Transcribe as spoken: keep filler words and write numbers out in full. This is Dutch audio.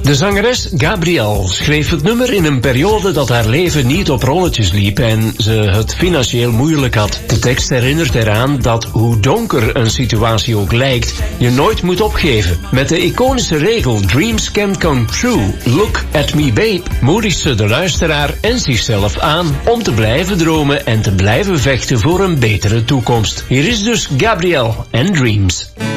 De zangeres Gabrielle schreef het nummer in een periode dat haar leven niet op rolletjes liep en ze het financieel moeilijk had. De tekst herinnert eraan dat hoe donker een situatie ook lijkt, je nooit moet opgeven. Met de iconische regel Dreams can come true, look at me babe, moedigt ze de luisteraar en zichzelf aan om te blijven dromen en te blijven vechten voor een betere toekomst. Hier is dus Gabrielle en Dreams.